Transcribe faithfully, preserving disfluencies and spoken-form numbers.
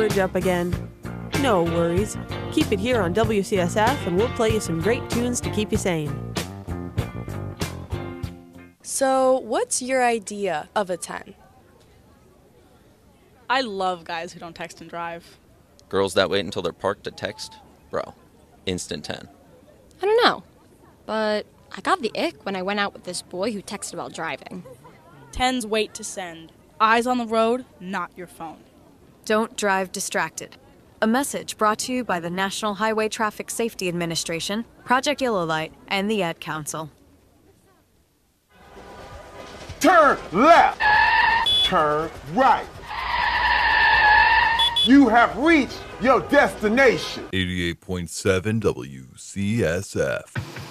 up again. No worries. Keep it here on W C S F and we'll play you some great tunes to keep you sane. So, what's your idea of a ten? I love guys who don't text and drive. Girls that wait until they're parked to text? Bro, instant ten. I don't know, but I got the ick when I went out with this boy who texted while driving. Tens wait to send. Eyes on the road, not your phone. Don't drive distracted. A message brought to you by the National Highway Traffic Safety Administration, Project Yellow Light, and the Ad Council. Turn left. Turn right. You have reached your destination. eighty-eight point seven W C S F.